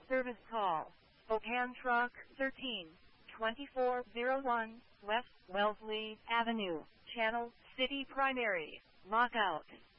service call. Spokane Truck 132401 West Wellesley Avenue, Channel City Primary. Lockout.